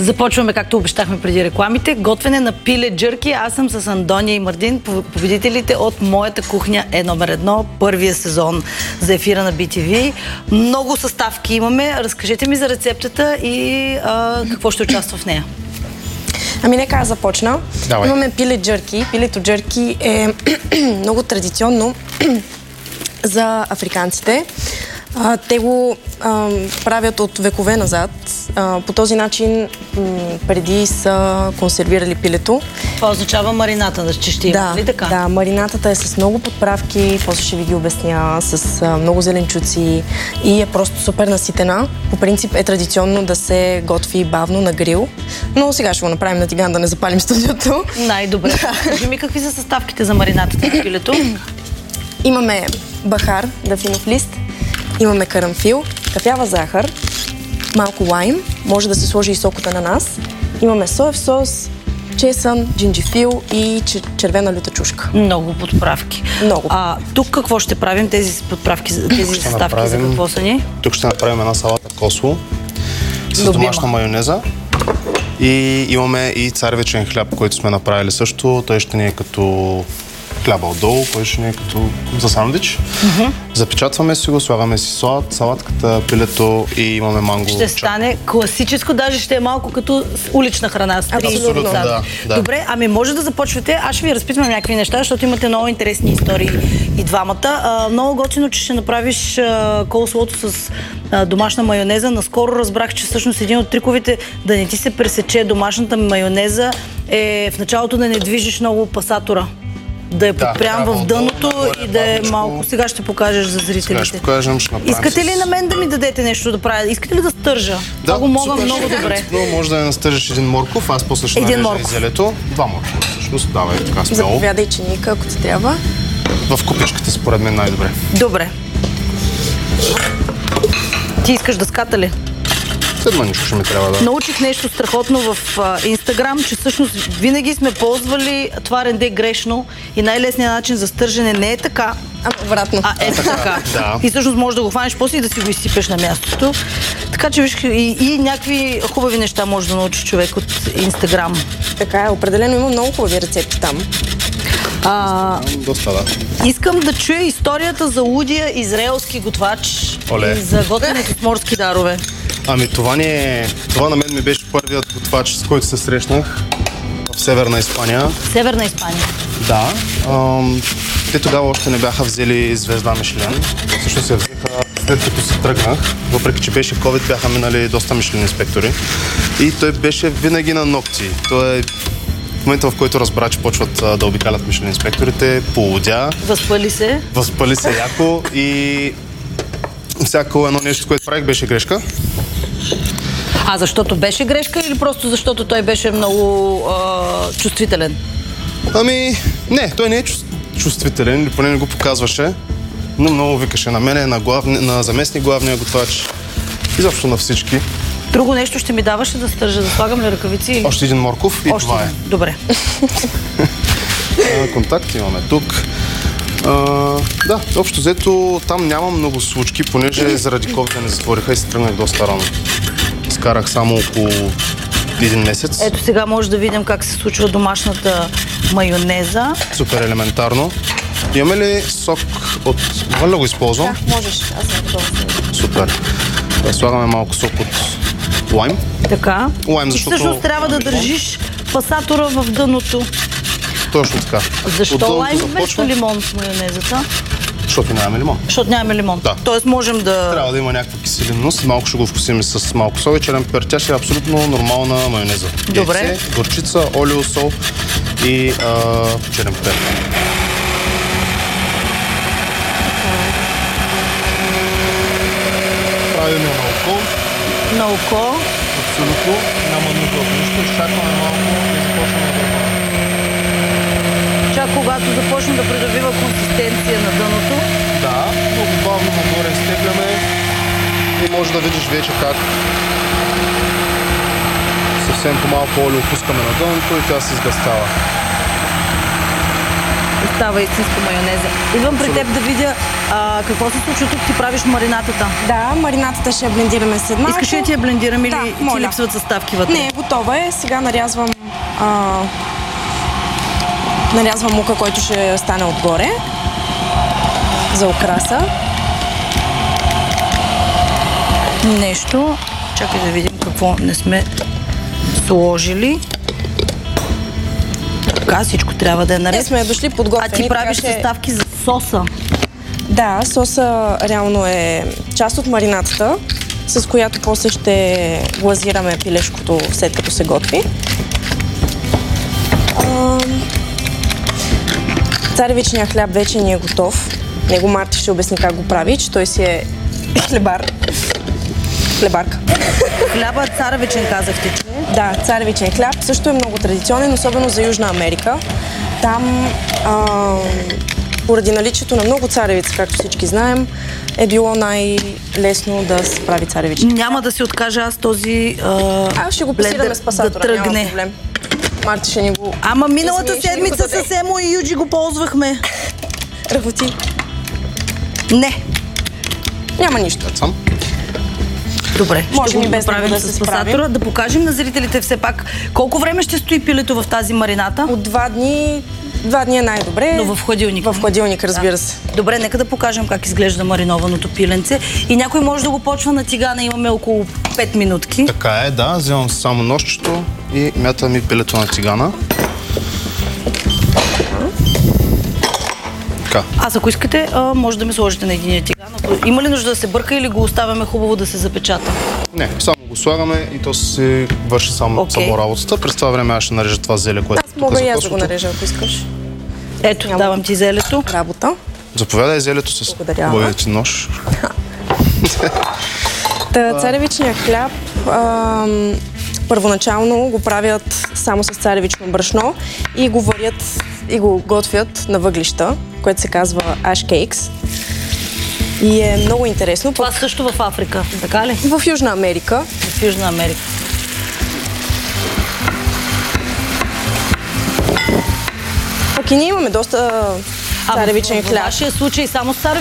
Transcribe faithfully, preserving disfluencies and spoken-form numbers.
Започваме, както обещахме преди рекламите, готвене на пиле джърки. Аз съм с Андония и Мардин, победителите от Моята кухня е номер едно, първия сезон за ефира на Би Ти Ви. Много съставки имаме. Разкажете ми за рецептата и а, какво ще участва в нея. Ами нека аз започна. Давай. Имаме пиле джърки. Пилето джърки е много традиционно за африканците. А, те го а, правят от векове назад. А, по този начин м, преди са консервирали пилето. Това означава марината, че ще има, да, ли така? Да, маринатата е с много подправки, после ще ви ги обясня, с а, много зеленчуци и е просто супер наситена. По принцип е традиционно да се готви бавно на грил, но сега ще го направим на тиган, да не запалим студиото. Най-добре. Кажи ми какви са съставките за маринатата на пилето? Имаме бахар, дафинов лист, имаме карамфил, кафява захар, малко лайм, може да се сложи и сок от ананас. Имаме соев сос, чесън, джинджифил и червена люта чушка. Много подправки. Много. А тук какво ще правим? Тези подправки, тези съставки направим... за какво са ни? Тук ще направим една салата косло с Любима. домашна майонеза. И имаме и царевичен хляб, който сме направили също. Той ще ни е като хляба отдолу, който ще ни е като за сандвич. Mm-hmm. Запечатваме си го, слагаме си салат, салатката, пилето и имаме манго. Ще стане класическо, даже ще е малко като улична храна. Абсолютно, да, да. Добре, ами може да започвате. Аз ще ви разпитвам някакви неща, защото имате много интересни истории и двамата. А, много готино, че ще направиш а, колслото с а, домашна майонеза. Наскоро разбрах, че всъщност един от триковите да не ти се пресече домашната майонеза е в началото да не движиш много пасатора. Да я подпрям да, в дъното да, и да е малко... Сега ще покажеш за зрителите. Сега ще покажем, ще направим. Искате ли на мен да ми дадете нещо да правя? Искате ли да стържа? Да, го мога супер, много добре. Но може да я настържиш един морков, аз после ще един нарежа и зелето. Два моркова, всъщност. Давай, така смело. Заповядай чиника, ако ти трябва. В купичката, според мен, най-добре. Добре. Ти искаш дъската ли? След маничко ще ми трябва да... Научих нещо страхотно в Инстаграм, че всъщност винаги сме ползвали това ренде грешно и най-лесният начин за стържене не е така, а обратно. А е така. Да. И всъщност можеш да го хванеш после и да си го изсипеш на мястото. Така че виж, и, и някакви хубави неща може да научи човек от Инстаграм. Така е, определено има много хубави рецепти там. А, Доста, да. Искам да чуя историята за лудия израелски готвач. Оле. И за готвенето с морски дарове. Ами това не е... Това на мен ми беше първият готвач, с който се срещнах в Северна Испания. Северна Испания. Да. Ам, те тогава още не бяха взели звезда Мишлен. Всъщност се взеха след като се тръгнах. Въпреки че беше ковид, бяха минали доста Мишлен инспектори. И той беше винаги на ногти. Той е в момента, в който разбра, че почват а, да обикалят Мишлен инспекторите, полудя. Възпали се. Възпали се яко и всяко едно нещо, което правих, беше грешка. А защото беше грешка или просто защото той беше много а, чувствителен? Ами, не, той не е чувствителен, или поне не го показваше, но много викаше на мене, на, главни, на заместник главния готвач, изобщо на всички. Друго нещо ще ми даваше да стържа, да слагам ли ръкавици? Или... Още един морков и Още това е. Добре. Контакт имаме тук. А, да, общо взето там няма много случки, понеже заради ковид не затвориха и се тръгнах доста рано. Скарах само около един месец. Ето сега може да видим как се случва домашната майонеза. Супер елементарно. Имаме ли сок от... Може да го използвам? Да, можеш. Аз съм готова. Супер. Да, слагаме малко сок от лайм. Така. Лайм, и защото... всъщност трябва да държиш пасатора в дъното. Точно така. Защо лайм вместо лимон в майонезата? Защото нямаме лимон. Защото нямаме лимон. Да. Тоест можем да... Трябва да има някаква киселинност. Малко ще го вкусим с малко сол и черен пипер. Тя ще е абсолютно нормална майонеза. Добре. Яйце, горчица, олио, сол и а, черен пипер. Правилно на око. На око. Абсолютно. Няма нужда от нищо. Изчакваме малко и започваме да върваме. Чак когато започне да придобива консистенция на дъното. Да, много бавно нагоре изтегляме и може да видиш вече как съвсем по малко олио пускаме на дъното и тя се изгъстява. става истинско майонеза. Идвам при теб да видя а, какво се случва тук. Ти правиш маринатата. Да, маринатата ще я блендираме след малко. Искаш ли да ти я блендирам или Да, ти моля. липсват съставки вътре? Не, готова е. Сега нарязвам а, нарязвам лука, който ще стане отгоре за украса. Нещо. Чакай да видим какво не сме сложили. Така, всичко трябва да е наред. Ние сме дошли А подготвени. ти правиш така че- съставки за соса. Да, соса реално е част от маринатата, с която после ще глазираме пилешкото след като се готви. А, Царевичният хляб вече ни е готов. Него Марти ще обясни как го прави, че той си е хлебар. Хлебарка. Хляба царевичен казахте, че Да, царевичен хляб също е много традиционен, особено за Южна Америка. Там, а, поради наличието на много царевица, както всички знаем, е било най-лесно да се прави царевичен. няма да се откажа аз този а, А, ще го блендър пасираме с пасатора, да няма тръгне. проблем. Марти ще ни го... Ама миналата Измие, ще ни го седмица даде. с Емо и Юджи го ползвахме. Работи. Не. Няма нищо. Сам. Добре, Може ще би го без направим него да с се справим. пасатора. Да покажем на зрителите все пак колко време ще стои пилето в тази марината. От два дни... Два дни е най-добре. Но в хладилника. В хладилник, разбира се. Добре, нека да покажем как изглежда маринованото пиленце. И някой може да го почва на тигана. Имаме около пет минутки. Така е, да. Вземам само нощчето и мятам и пилето на тигана. Така. Аз, ако искате, а, може да ми сложите на единия тиган. Ако- Има ли нужда да се бърка или го оставяме хубаво да се запечата? Не, само го слагаме и то се върши само Окей. само работата. През това време аз ще нарежа това зеле, което Аз тук мога за и аз да го косото. нарежа, ако искаш. Ето, Няма. давам ти зелето. Работа. Заповядай зелето с Благодаря. хубавия ти нож. Та, царевичният хляб ам, първоначално го правят само с царевично брашно и го варят и го готвят на въглища, което се казва ash cakes. И е много интересно. Това също в Африка, така ли? В Южна Америка. В Южна Америка. Пък и ние имаме доста А царевичен в, в хляб. вашия случай само с царевичен